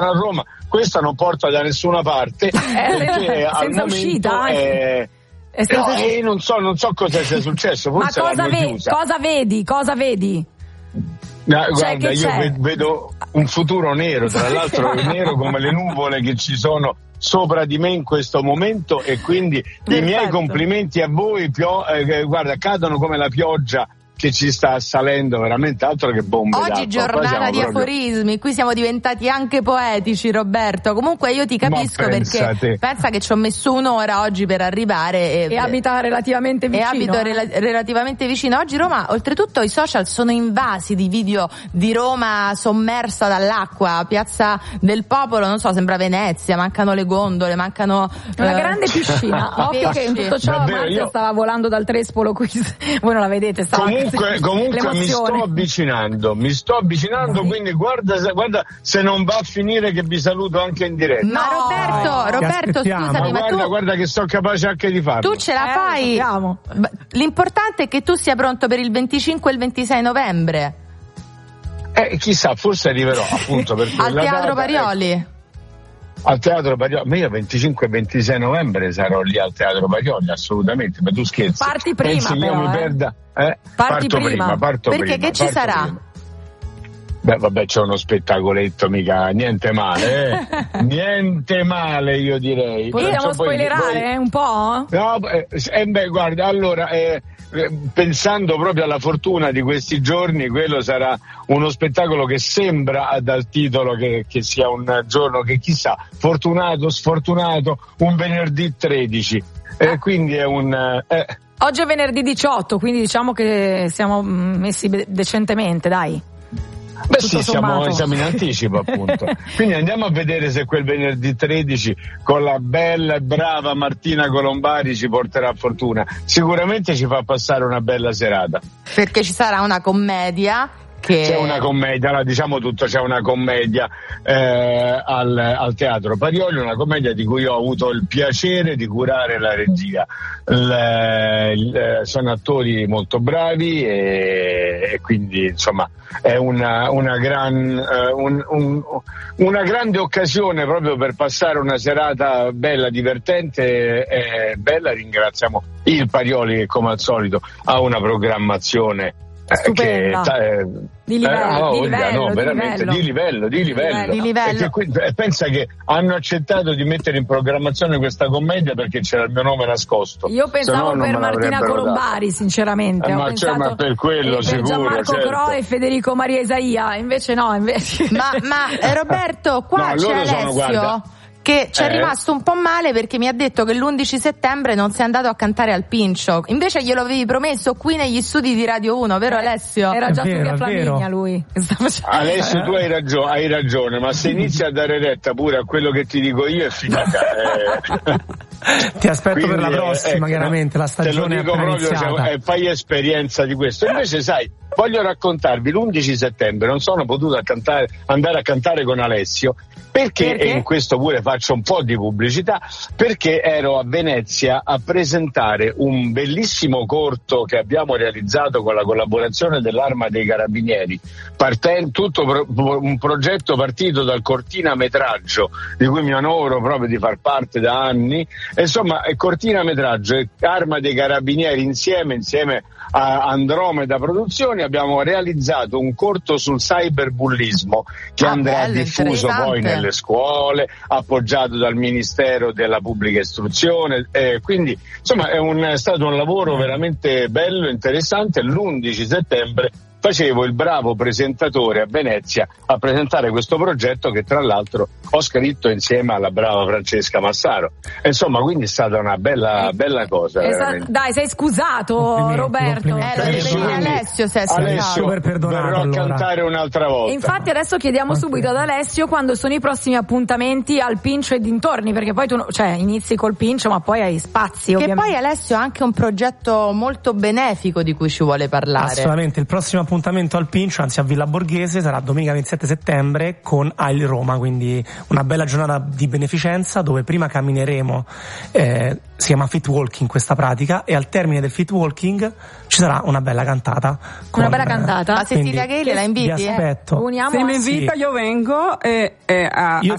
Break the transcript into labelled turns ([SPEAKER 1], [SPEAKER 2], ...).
[SPEAKER 1] a Roma, questa non porta da nessuna parte perché al momento
[SPEAKER 2] uscita,
[SPEAKER 1] non so cosa sia successo, forse
[SPEAKER 2] ma
[SPEAKER 1] cosa
[SPEAKER 2] vedi?
[SPEAKER 1] No, guarda, io vedo un futuro nero, tra l'altro nero come le nuvole che ci sono sopra di me in questo momento, e quindi i miei complimenti a voi, guarda, cadono come la pioggia che ci sta salendo, veramente altro che bombe d'acqua.
[SPEAKER 3] Oggi giornata di aforismi, qui siamo diventati anche poetici, Roberto. Comunque io ti capisco, perché pensa che ci ho messo un'ora oggi per arrivare
[SPEAKER 2] e abita relativamente vicino.
[SPEAKER 3] E abito relativamente vicino. Oggi Roma, oltretutto i social sono invasi di video di Roma sommersa dall'acqua, Piazza del Popolo, non so, sembra Venezia, mancano le gondole, mancano
[SPEAKER 2] una grande piscina. Occhio che in tutto ciò Marzia stava volando dal Trespolo qui. Voi non la vedete,
[SPEAKER 1] Comunque mi sto avvicinando, quindi guarda se non va a finire che vi saluto anche in diretta.
[SPEAKER 3] Ma Roberto, scusami, ma
[SPEAKER 1] guarda che sono capace anche di farlo.
[SPEAKER 3] Tu ce la fai. L'importante è che tu sia pronto per il 25 e il 26 novembre.
[SPEAKER 1] Chissà, forse arriverò appunto perché
[SPEAKER 3] al Teatro Parioli.
[SPEAKER 1] Al Teatro Parioli, ma io 25 e 26 novembre sarò lì al Teatro Parioli, assolutamente, ma tu scherzi.
[SPEAKER 2] Parti prima, però,
[SPEAKER 1] io mi perda?
[SPEAKER 2] Parto prima.
[SPEAKER 3] Perché che ci sarà?
[SPEAKER 1] Prima. Beh, vabbè, c'è uno spettacoletto, mica niente male, niente male, io direi.
[SPEAKER 2] Possiamo spoilerare un po'?
[SPEAKER 1] No, guarda, allora, pensando proprio alla fortuna di questi giorni, quello sarà uno spettacolo che sembra dal titolo che sia un giorno che chissà, fortunato, sfortunato, un venerdì 13. Quindi è un...
[SPEAKER 2] Oggi è venerdì 18, quindi diciamo che siamo messi decentemente, dai.
[SPEAKER 1] Beh sì, siamo in anticipo appunto. Quindi andiamo a vedere se quel venerdì 13 con la bella e brava Martina Colombari ci porterà fortuna. Sicuramente ci fa passare una bella serata.
[SPEAKER 3] Perché ci sarà una commedia.
[SPEAKER 1] C'è una commedia, diciamo tutto, c'è una commedia al Teatro Parioli, una commedia di cui ho avuto il piacere di curare la regia. Sono attori molto bravi e quindi insomma è una grande occasione proprio per passare una serata bella, divertente e bella. Ringraziamo il Parioli che come al solito ha una programmazione
[SPEAKER 2] stupenda, di livello.
[SPEAKER 1] Perché pensa che hanno accettato di mettere in programmazione questa commedia perché c'era il mio nome nascosto.
[SPEAKER 2] Io pensavo per Martina Colombari, sinceramente.
[SPEAKER 1] Ma per quello
[SPEAKER 2] per
[SPEAKER 1] sicuro,
[SPEAKER 2] Gianmarco Cro e Federico Maria Isaia, invece no.
[SPEAKER 3] Ma Roberto, qua c'è Alessio che ci è rimasto un po' male perché mi ha detto che l'11 settembre non sei andato a cantare al Pincio, invece glielo avevi promesso qui negli studi di Radio 1, vero Alessio?
[SPEAKER 2] Era già a Flaminia lui.
[SPEAKER 1] Alessio, tu hai ragione, ma se inizi a dare retta pure a quello che ti dico io è finita.
[SPEAKER 4] Ti aspetto per la prossima, chiaramente, la stagione è appena iniziata.
[SPEAKER 1] Fai esperienza di questo. Invece sai, voglio raccontarvi l'11 settembre non sono potuto andare a cantare con Alessio perché? E in questo pure faccio un po' di pubblicità, perché ero a Venezia a presentare un bellissimo corto che abbiamo realizzato con la collaborazione dell'Arma dei Carabinieri, un progetto partito dal cortinametraggio di cui mi onoro proprio di far parte da anni. Insomma, cortinametraggio e Arma dei Carabinieri insieme a Andromeda Produzioni abbiamo realizzato un corto sul cyberbullismo che andrà diffuso poi nelle scuole, appoggiato dal Ministero della Pubblica Istruzione, quindi insomma è stato un lavoro veramente bello, interessante. L'11 settembre facevo il bravo presentatore a Venezia a presentare questo progetto che tra l'altro ho scritto insieme alla brava Francesca Massaro. Insomma, quindi è stata una bella cosa.
[SPEAKER 2] Dai, sei scusato, Roberto.
[SPEAKER 3] Alessio sei scusato.
[SPEAKER 1] Alessio, verrò a cantare un'altra volta.
[SPEAKER 2] E infatti adesso chiediamo subito ad Alessio quando sono i prossimi appuntamenti al Pincio e dintorni, perché poi tu inizi col Pincio ma poi hai spazi.
[SPEAKER 3] Che poi Alessio ha anche un progetto molto benefico di cui ci vuole parlare.
[SPEAKER 4] Assolutamente, il prossimo appuntamento appuntamento al Pincio, anzi a Villa Borghese, sarà domenica 27 settembre con AIL Roma, quindi una bella giornata di beneficenza dove prima cammineremo, si chiama fit walking questa pratica, e al termine del fit walking ci sarà una bella cantata.
[SPEAKER 2] Una bella cantata?
[SPEAKER 3] Ma Cecilia Ghelli la inviti?
[SPEAKER 4] Vi aspetto.
[SPEAKER 2] Uniamo.
[SPEAKER 5] Se mi invita io vengo